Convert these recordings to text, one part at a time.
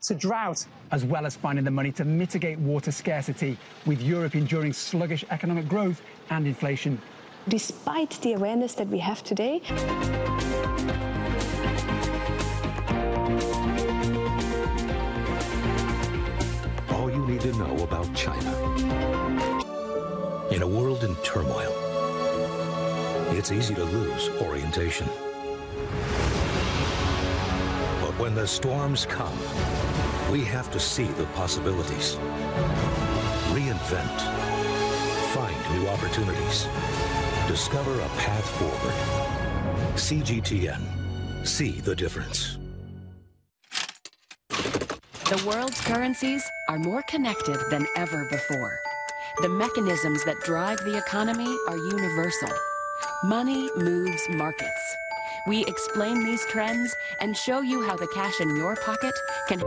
to drought, as well as finding the money to mitigate water scarcity, with Europe enduring sluggish economic growth and inflation. Despite the awareness that we have today, all you need to know about China. In a world in turmoil, it's easy to lose orientation. But when the storms come, we have to see the possibilities, reinvent, find new opportunities, discover a path forward. CGTN. See the difference. The world's currencies are more connected than ever before. The mechanisms that drive the economy are universal. Money moves markets. We explain these trends and show you how the cash in your pocket can...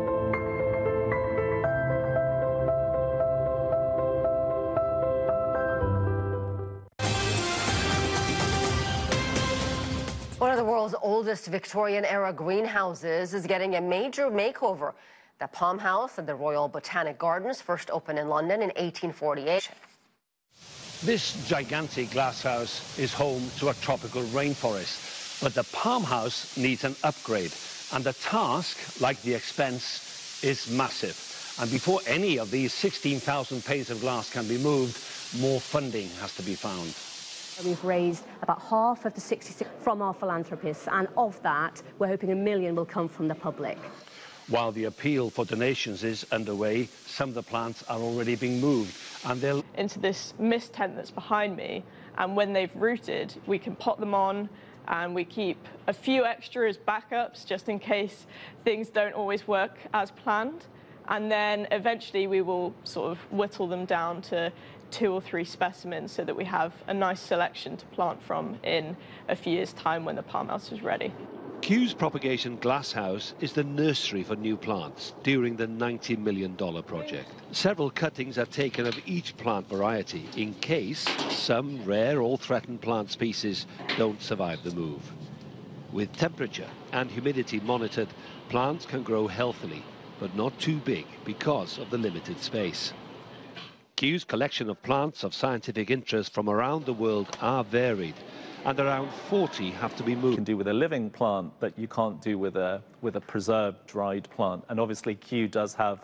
One of the world's oldest Victorian-era greenhouses is getting a major makeover. The Palm House at the Royal Botanic Gardens first opened in London in 1848. This gigantic glasshouse is home to a tropical rainforest, but the Palm House needs an upgrade, and the task, like the expense, is massive. And before any of these 16,000 panes of glass can be moved, more funding has to be found. We've raised about half of the 66 from our philanthropists, and of that, we're hoping $1 million will come from the public. While the appeal for donations is underway, some of the plants are already being moved, and they'll... into this mist tent that's behind me, and when they've rooted, we can pot them on, and we keep a few extra as backups, just in case things don't always work as planned. And then eventually we will sort of whittle them down to 2 or 3 specimens so that we have a nice selection to plant from in a few years' time when the Palm House is ready. Kew's Propagation Glasshouse is the nursery for new plants during the $90 million project. Several cuttings are taken of each plant variety in case some rare or threatened plant species don't survive the move. With temperature and humidity monitored, plants can grow healthily, but not too big because of the limited space. Kew's collection of plants of scientific interest from around the world are varied, and around 40 have to be moved. You can do with a living plant that you can't do with a preserved, dried plant. And obviously Kew does have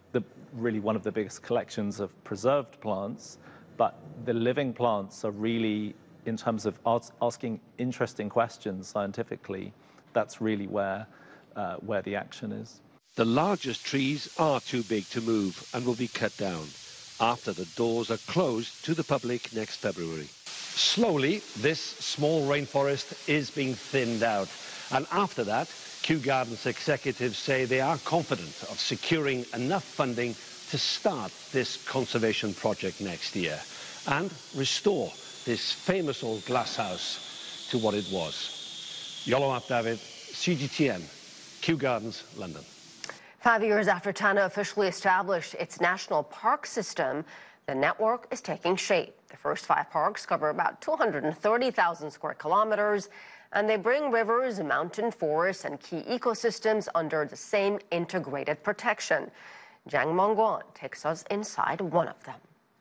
really one of the biggest collections of preserved plants, but the living plants are really, in terms of asking interesting questions scientifically, that's really where the action is. The largest trees are too big to move and will be cut down after the doors are closed to the public next February. Slowly, this small rainforest is being thinned out. And after that, Kew Gardens executives say they are confident of securing enough funding to start this conservation project next year and restore this famous old glasshouse to what it was. Yolo Ap David, CGTN, Kew Gardens, London. 5 years after China officially established its national park system, the network is taking shape. The first 5 parks cover about 230,000 square kilometers, and they bring rivers, mountain forests, and key ecosystems under the same integrated protection. Zhang Mengguan takes us inside one of them.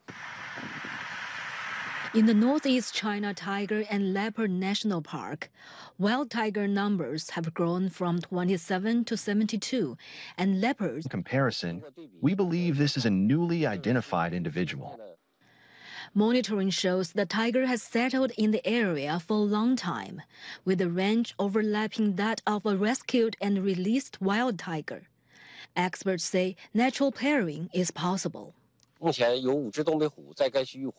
In the Northeast China Tiger and Leopard National Park, wild tiger numbers have grown from 27 to 72, and leopards... In comparison, we believe this is a newly identified individual. Monitoring shows the tiger has settled in the area for a long time, with the range overlapping that of a rescued and released wild tiger. Experts say natural pairing is possible.